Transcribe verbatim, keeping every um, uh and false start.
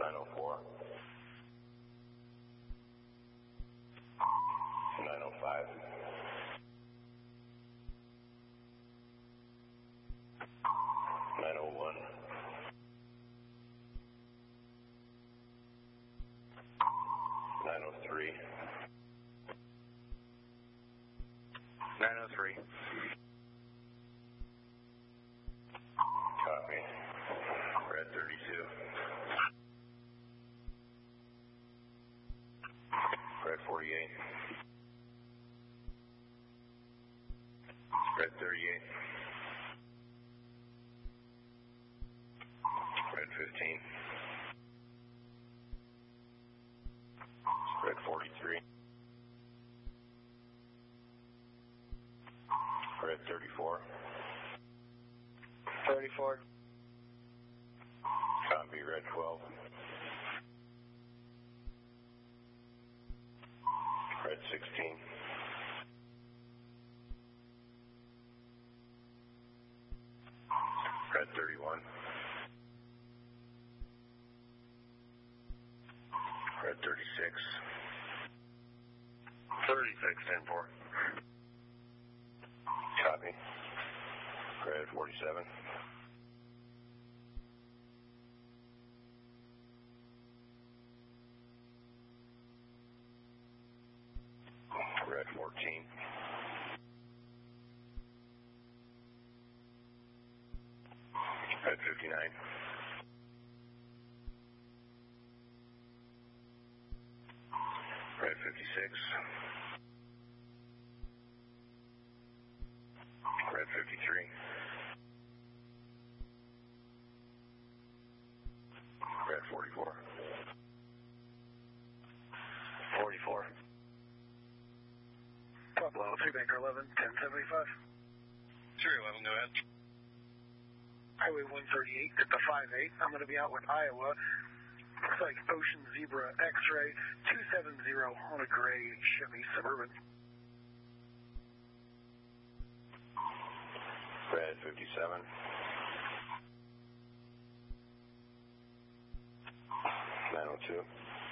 nine oh four. nine oh five. nine oh one. nine oh three. nine oh three. Copy. Red thirty-two. Red forty-eight. Red thirty-eight. Red fifteen. Red forty-three. Red thirty-four. thirty-four. Copy. Red twelve. Red sixteen. Red thirty-one. Red thirty-six. thirty-six, ten four. Copy. Red forty-seven. Red fourteen. Red fifty-nine. Red fifty-six. Red fifty-three. Red forty-four. forty-four. Pablo, three Banker eleven, ten seventy-five. three eleven, go ahead. Highway one thirty-eight at the five eight. I'm going to be out with Iowa. Looks like Ocean Zebra X-Ray two seventy on a gray Chevy Suburban. Red fifty-seven. nine oh two.